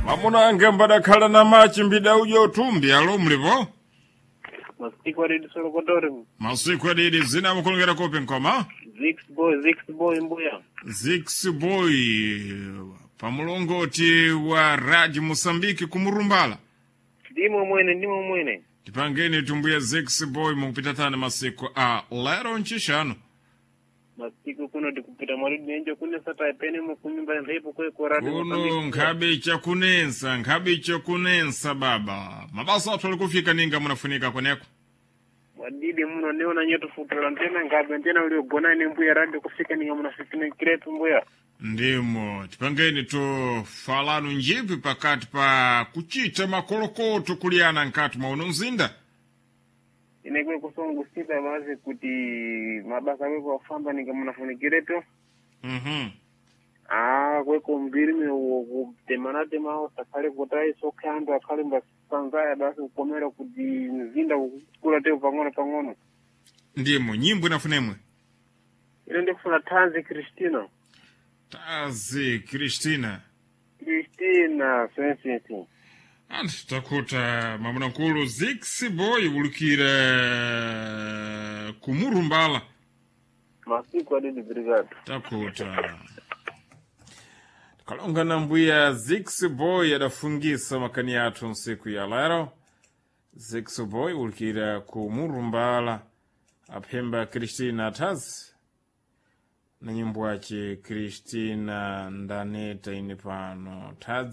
Mamunange mbadakhala na machi mbida uja utumbi alo mlipo? Masiku adidi solokotori. Masiku adidi zina mkulungera kopi nkoma? Zix boy mbuya. Zix boy. Pamulongoti wa Raji Musambiki kumurumbala. Ndimo mwene. Tipangeni tumbuya Zix boy mukupita tani masiku lero nchishano. Masiku kuno dikupita maridi nenjo kune sata ipene mkunyumba nzepo kwe kwa radio. Kuno nkabe chakunensa baba. Mabasa watu walikufika ninga munafunika kweneko. Wadidi muno neona nyetu futula ntena ngabe ntena ulio gona ni mbuya radio kufika ninga munafikini kiretu mbuya. Ndimo, tipangeni to falanu njipi pakati pa kuchita makolokoto kuliana nkati mauno nzinda. Inekwe kusongu sita bazi kuti mabasa weko wafamba ninga munafunikiretu. Kweko mbirimi temanate mao takale kutai soke ando akale mbasanzaya basi ukomera kuti nzinda kukula teo pangono. Ndimo, nyimbo inafunemwe? Ile ndekufuna Tanzi Kristina. Tazi Kristina, sensi. Anti takuta mamuna nkulu Zix boy ulukira kumurumbala. Masiku adidi brigado. Takuta. Kalonga na mbuya Zix boy adafungisa makani yatu nsiku ya lero. Zix boy ulukira kumurumbala. Apemba Kristina Tazi. Na nyimbo wache Kristina ndaneta inipano.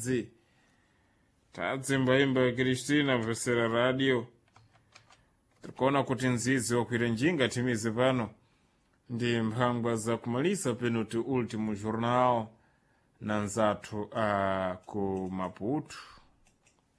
Tazi mbaimba Kristina vesera radio. Tukona kuti nzizi wakwira njinga timizi pano. Ndi mphangwa za kumalisa penuti ultimo jornal. Na nzatu ku Maputo.